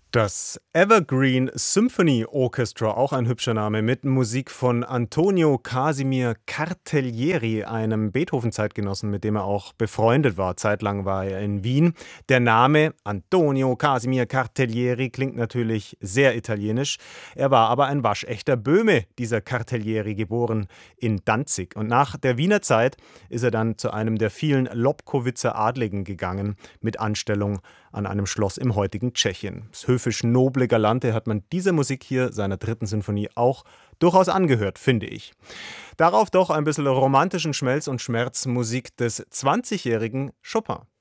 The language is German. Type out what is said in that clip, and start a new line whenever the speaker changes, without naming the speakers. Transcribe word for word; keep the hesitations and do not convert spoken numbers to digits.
Das Evergreen Symphony Orchestra, auch ein hübscher Name, mit Musik von Antonio Casimir Cartellieri, einem Beethoven-Zeitgenossen, mit dem er auch befreundet war. Zeitlang war er in Wien. Der Name Antonio Casimir Cartellieri klingt natürlich sehr italienisch. Er war aber ein waschechter Böhme, dieser Cartellieri, geboren in Danzig. Und nach der Wiener Zeit ist er dann zu einem der vielen Lobkowitzer Adligen gegangen, mit Anstellung an einem Schloss im heutigen Tschechien. Das höfisch-noble Galante hat man dieser Musik hier, seiner dritten Sinfonie, auch durchaus angehört, finde ich. Darauf doch ein bisschen romantischen Schmelz und Schmerz Musik des zwanzigjährigen Chopin.